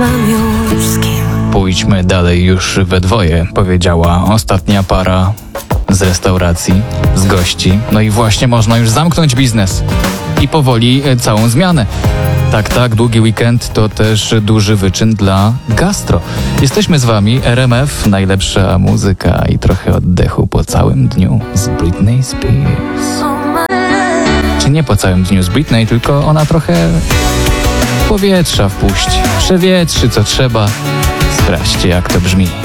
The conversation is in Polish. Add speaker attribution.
Speaker 1: mam już z kim.
Speaker 2: Pójdźmy dalej już we dwoje, powiedziała ostatnia para z restauracji, z gości. No i właśnie można już zamknąć biznes i powoli całą zmianę. Tak, długi weekend to też duży wyczyn dla gastro. Jesteśmy z wami, RMF, najlepsza muzyka i trochę oddechu po całym dniu z Britney Spears. Czy nie po całym dniu z Britney, tylko ona trochę powietrza wpuści, przewietrzy co trzeba. Sprawdźcie jak to brzmi.